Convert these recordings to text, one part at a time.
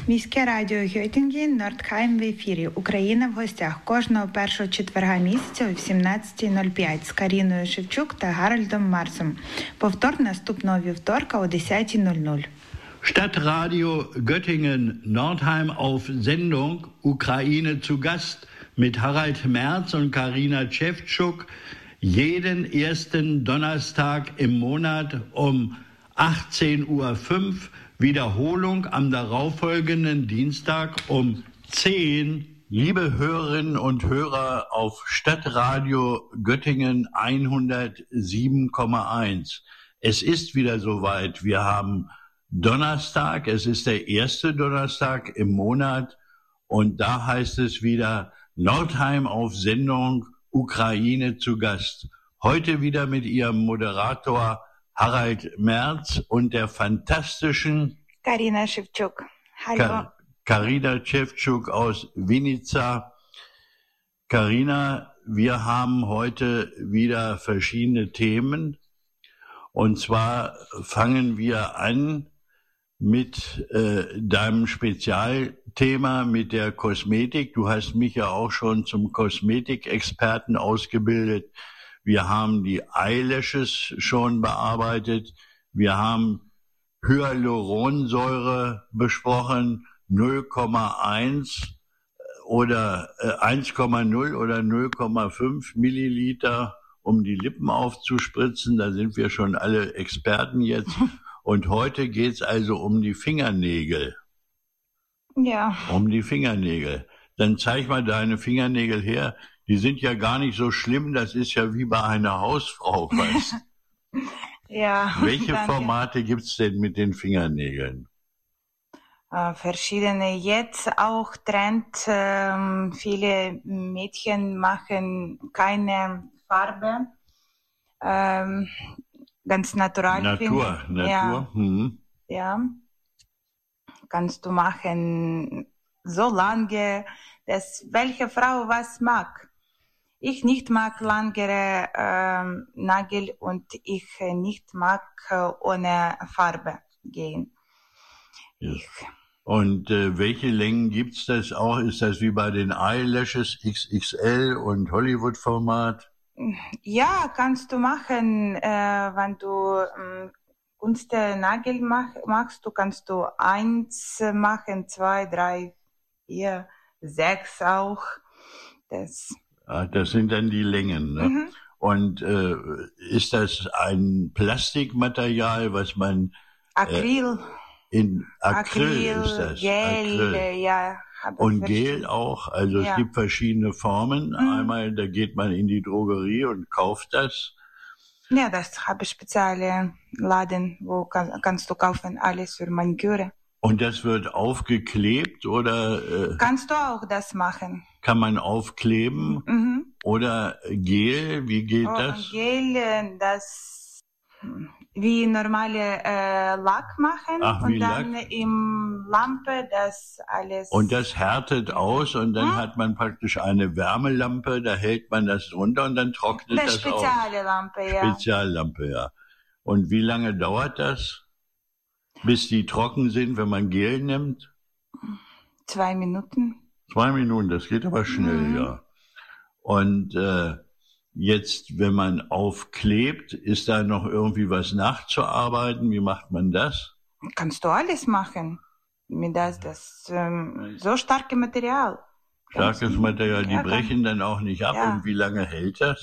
Міське радіо Гьотінген, Нордхайм в ефірі. Україна в гостях кожного першого четверга місяця о 17:05 з Каріною Шевчук та Гарольдом Марсом. Повтор наступного вівторка о 10:00. Stadtradio Göttingen, Nordheim auf Sendung, Ukraine zu Gast mit Harald Merz und Karina Szewczuk jeden ersten Donnerstag im Monat um 18:05 Uhr, Wiederholung am darauffolgenden Dienstag um 10 Uhr. Liebe Hörerinnen und Hörer auf Stadtradio Göttingen 107,1. Es ist wieder soweit. Wir haben Donnerstag, es ist der erste Donnerstag im Monat und da heißt es wieder Nordheim auf Sendung, Ukraine zu Gast. Heute wieder mit ihrem Moderator Harald Merz und der fantastischen Karina Szewczuk. Hallo. Karina Szewczuk aus Vinica. Karina, wir haben heute wieder verschiedene Themen und zwar fangen wir an mit deinem Spezialthema, mit der Kosmetik. Du hast mich ja auch schon zum Kosmetikexperten ausgebildet. Wir haben die Eyelashes schon bearbeitet. Wir haben Hyaluronsäure besprochen, 0,1 oder 1,0 oder 0,5 Milliliter, um die Lippen aufzuspritzen. Da sind wir schon alle Experten jetzt. Und heute geht's also um die Fingernägel. Ja. Um die Fingernägel. Dann zeig mal deine Fingernägel her. Die sind ja gar nicht so schlimm. Das ist ja wie bei einer Hausfrau, weißt du? Ja. Welche Formate gibt's denn mit den Fingernägeln? Verschiedene. Jetzt auch Trend. Viele Mädchen machen keine Farbe. Ganz natural. Natur. Ja. Mhm. Ja. Kannst du machen so lange, dass welche Frau was mag. Ich nicht mag langere Nagel und ich nicht mag ohne Farbe gehen. Ja. Und welche Längen gibt's das auch? Ist das wie bei den Eyelashes XXL und Hollywood-Format? Ja, kannst du machen, wenn du Kunstnagel machst, du kannst du 1 machen, 2, 3, 4, 6 auch. Das sind dann die Längen, ne? Mhm. Und ist das ein Plastikmaterial, was man... Acryl. In Acryl ist das. Gel, Acryl. Ja. Und Gel auch. Also es gibt verschiedene Formen. Einmal, da geht man in die Drogerie und kauft das. Ja, das habe ich spezielle Laden, wo kannst du kaufen, alles für Maniküre. Und das wird aufgeklebt oder... Kannst du auch das machen? Kann man aufkleben? Mhm. Oder Gel, wie geht das? Gel, das wie normale Lack machen. Ach, und wie dann Lack? im Lampe das alles. Und das härtet aus und dann hat man praktisch eine Wärmelampe, da hält man das runter und dann trocknet das aus. Spezielle Lampe, ja. Speziallampe, ja. Und wie lange dauert das, bis die trocken sind, wenn man Gel nimmt? 2 Minuten. 2 Minuten, das geht aber schnell, ja. Und jetzt, wenn man aufklebt, ist da noch irgendwie was nachzuarbeiten? Wie macht man das? Kannst du alles machen. Mit das so starke Material. Starkes Material, die brechen dann auch nicht ab. Ja. Und wie lange hält das?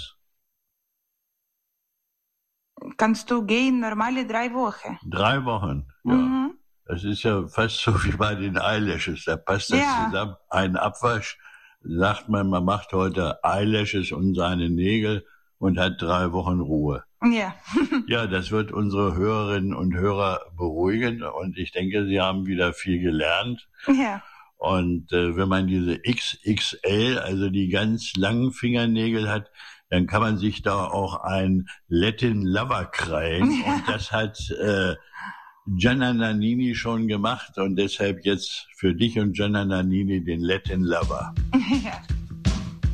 Kannst du gehen normale 3 Wochen. 3 Wochen, ja. Das ist ja fast so wie bei den Eyelashes. Da passt das zusammen. Ein Abwasch, sagt man macht heute Eyelashes und seine Nägel und hat 3 Wochen Ruhe. Ja. Ja, das wird unsere Hörerinnen und Hörer beruhigen und ich denke, sie haben wieder viel gelernt. Ja. Und wenn man diese XXL, also die ganz langen Fingernägel hat, dann kann man sich da auch ein Latin Lover krallen. Ja. Und das hat Gianna Nannini schon gemacht und deshalb jetzt für dich und Gianna Nannini den Latin Lover. Ja.